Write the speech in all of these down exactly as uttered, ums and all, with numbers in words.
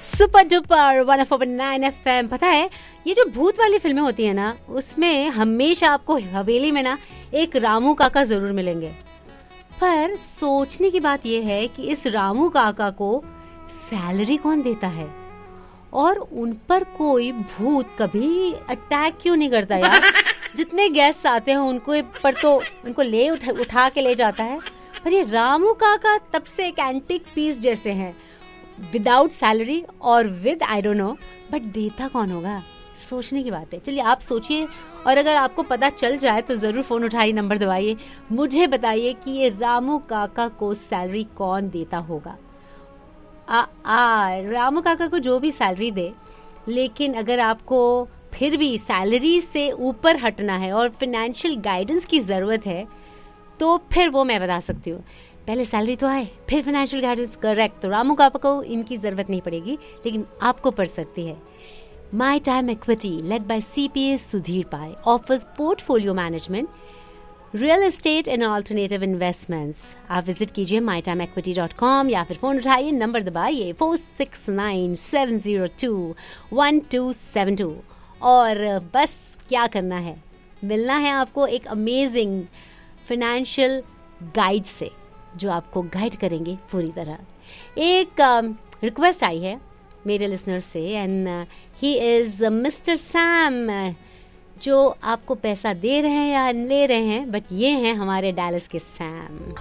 Super duper one four nine F M. पता है ये जो भूत वाली फिल्में होती है ना, उसमें हमेशा आपको हवेली में ना एक रामू काका जरूर मिलेंगे। पर सोचने की बात यह है कि इस रामू काका को सैलरी कौन देता है और उन पर कोई भूत कभी अटैक क्यों नहीं करता यार। जितने गेस्ट आते हैं उनको पर तो उनको ले उठा, उठा के ले जाता है, पर ये रामू काका तब से एक एंटिक पीस जैसे हैं, विदाउट सैलरी और with I don't know, but देता कौन होगा। सोचने की बात है। चलिए आप सोचिए, और अगर आपको पता चल जाए तो जरूर फोन उठाइए, नंबर दबाइए, मुझे बताइए कि ये रामू काका को सैलरी कौन देता होगा। आ, आ, रामू काका को जो भी सैलरी दे, लेकिन अगर आपको फिर भी सैलरी से ऊपर हटना है और फाइनेंशियल गाइडेंस की जरूरत है तो फिर वो मैं बता सकती हूँ। पहले सैलरी तो आए फिर फाइनेंशियल गाइडेंस, करेक्ट। तो रामू काका को इनकी जरूरत नहीं पड़ेगी, लेकिन आपको पड़ सकती है। My time equity led by C P A Sudhir pi offers portfolio management, real estate and alternative investments. आप विजिट कीजिए my time equity dot com या फिर फोन उठाइए, नंबर दबाइए four six nine seven zero to one two seven to. और बस क्या करना है, मिलना है आपको एक अमेजिंग फाइनेंशियल गाइड से जो आपको गाइड करेंगे पूरी तरह। एक रिक्वेस्ट uh, आई है मेरे लिसनर से, and he is mister Sam, जो आपको पैसा दे रहे हैं या ले रहे हैं, बट ये हैं हमारे डैलस के सैम।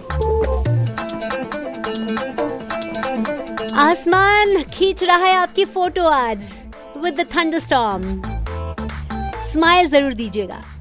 आसमान खींच रहा है आपकी फोटो आज विद द थंडरस्टॉर्म। स्माइल जरूर दीजिएगा।